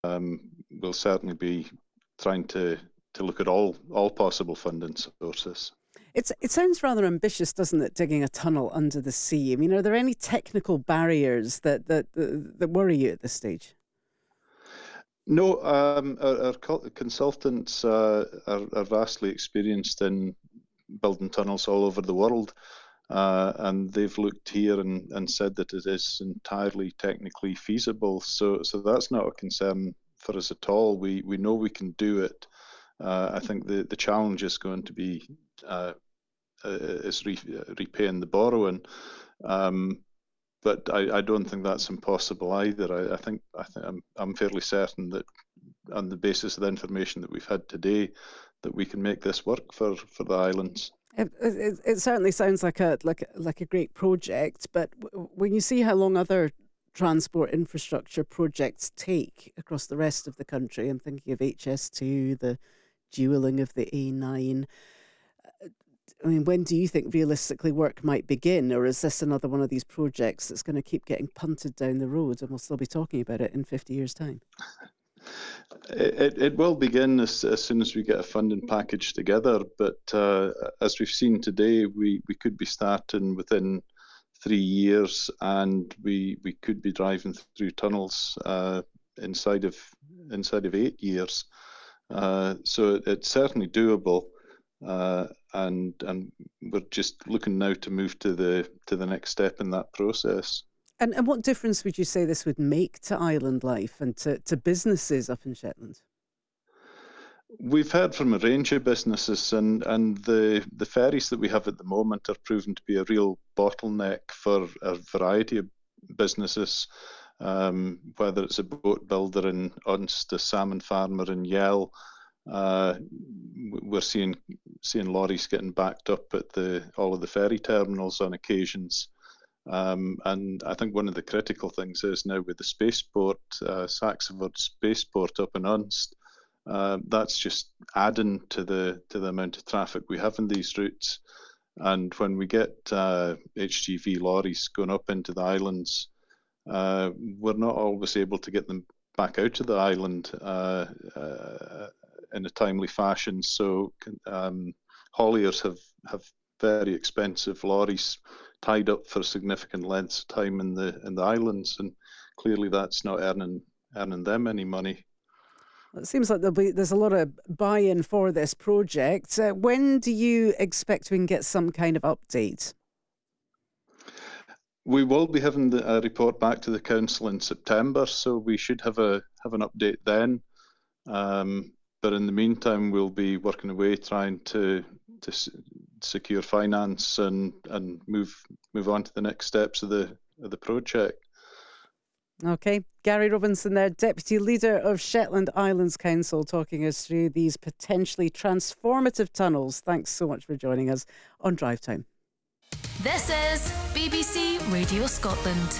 we'll certainly be trying to look at all possible funding sources. It sounds rather ambitious, doesn't it, digging a tunnel under the sea? I mean, are there any technical barriers that worry you at this stage? No, our consultants are vastly experienced in building tunnels all over the world, and they've looked here and said that it is entirely technically feasible. So that's not a concern for us at all. We know we can do it. I think the challenge is going to be repaying the borrowing. But I don't think that's impossible either. I think I'm fairly certain that on the basis of the information that we've had today, that we can make this work for the islands. It certainly sounds like a great project, but when you see how long other transport infrastructure projects take across the rest of the country, I'm thinking of HS2, the dualling of the A9. I mean, when do you think realistically work might begin, or is this another one of these projects that's going to keep getting punted down the road, and we'll still be talking about it in 50 years' time? It will begin as soon as we get a funding package together, but as we've seen today, we could be starting within 3 years, and we could be driving through tunnels inside of 8 years. So it's certainly doable, and we're just looking now to move to the next step in that process. And what difference would you say this would make to island life and to businesses up in Shetland? We've heard from a range of businesses, and the ferries that we have at the moment are proven to be a real bottleneck for a variety of businesses, whether it's a boat builder in Unst, a salmon farmer in Yell. We're seeing lorries getting backed up at all of the ferry terminals on occasions. And I think one of the critical things is now with the spaceport, Saxford Spaceport up in Unst, that's just adding to the amount of traffic we have in these routes. And when we get HGV lorries going up into the islands, we're not always able to get them back out of the island in a timely fashion. So hauliers have very expensive lorries tied up for significant lengths of time in the islands, and clearly that's not earning them any money. Well, it seems like there's a lot of buy-in for this project. When do you expect we can get some kind of update? We will be having a report back to the council in September, so we should have an update then. But in the meantime, we'll be working away trying to secure finance and move on to the next steps of the project. Okay, Gary Robinson there, Deputy Leader of Shetland Islands Council, talking us through these potentially transformative tunnels. Thanks so much for joining us on Drive Time. This is BBC Radio Scotland.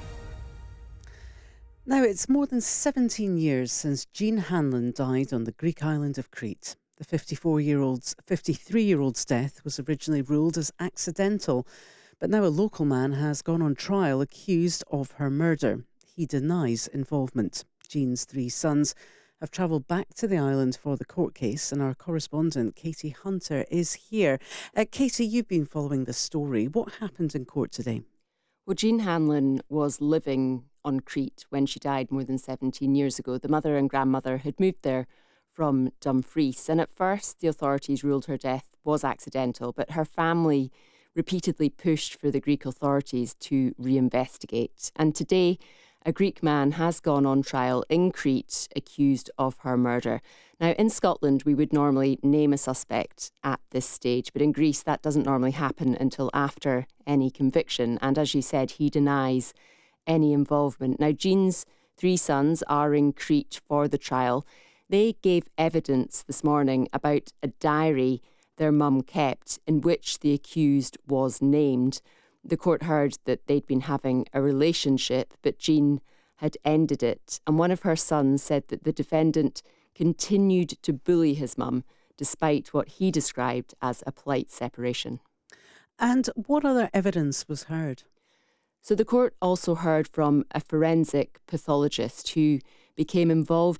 Now, it's more than 17 years since Jean Hanlon died on the Greek island of Crete. The 53-year-old's death was originally ruled as accidental, but now a local man has gone on trial accused of her murder. He denies involvement. Jean's 3 sons have travelled back to the island for the court case, and our correspondent Katie Hunter is here. Katie, you've been following this story. What happened in court today? Well, Jean Hanlon was living on Crete when she died more than 17 years ago. The mother and grandmother had moved there from Dumfries, and at first the authorities ruled her death was accidental, but her family repeatedly pushed for the Greek authorities to reinvestigate. And today, a Greek man has gone on trial in Crete accused of her murder. Now, in Scotland, we would normally name a suspect at this stage, but in Greece, that doesn't normally happen until after any conviction. And as you said, he denies any involvement. Now, Jean's 3 sons are in Crete for the trial. They gave evidence this morning about a diary their mum kept in which the accused was named. The court heard that they'd been having a relationship, but Jean had ended it. And one of her sons said that the defendant continued to bully his mum, despite what he described as a polite separation. And what other evidence was heard? So the court also heard from a forensic pathologist who became involved